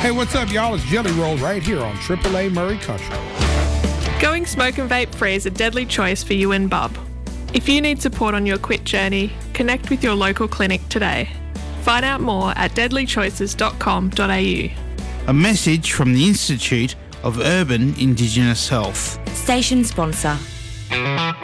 Hey, what's up, y'all? It's Jelly Roll right here on AAA Murray Country. Going smoke and vape free is a deadly choice for you and Bub. If you need support on your quit journey, connect with your local clinic today. Find out more at deadlychoices.com.au. A message from the Institute of Urban Indigenous Health. Station sponsor.